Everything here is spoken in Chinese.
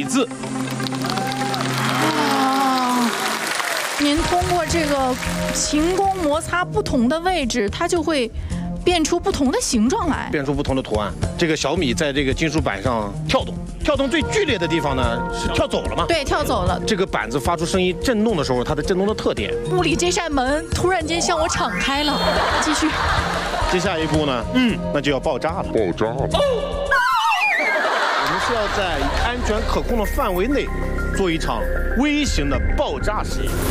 字。 您通过这个琴弓摩擦不同的位置，它就会变出不同的形状来， 变出不同的图案。这个小米在这个金属板上跳动，跳动最剧烈的地方呢是跳走了嘛？ 对，跳走了。 这个板子发出声音震动的时候，它的震动的特点。 屋里这扇门突然间向我敞开了，继续。 接下一步呢？那就要爆炸了。 爆炸了！ 我们是要在安全可控的范围内做一场微型的爆炸实验。